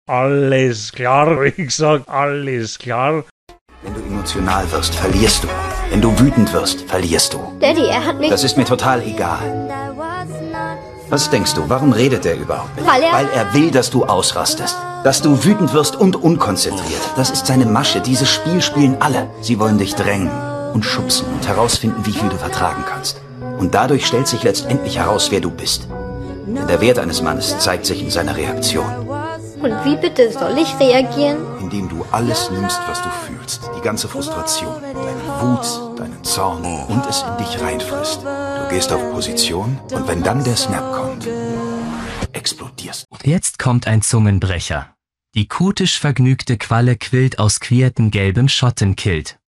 Alles klar, ich sag alles klar. Wenn du emotional wirst, verlierst du. Wenn du wütend wirst, verlierst du. Daddy, er hat mich... Das ist mir total egal. Was denkst du, warum redet er überhaupt mit dir? Weil er will, dass du ausrastest. Dass du wütend wirst und unkonzentriert. Das ist seine Masche. Dieses Spiel spielen alle. Sie wollen dich drängen und schubsen und herausfinden, wie viel du vertragen kannst. Und dadurch stellt sich letztendlich heraus, wer du bist. Denn der Wert eines Mannes zeigt sich in seiner Reaktion. Und wie bitte soll ich reagieren? Indem du alles nimmst, was du fühlst. Die ganze Frustration, deine Wut, deinen Zorn und es in dich reinfrisst. Du gehst auf Position und wenn dann der Snap kommt, explodierst. Jetzt kommt ein Zungenbrecher. Die kutisch vergnügte Qualle quillt aus quiertem gelbem Schottenkilt.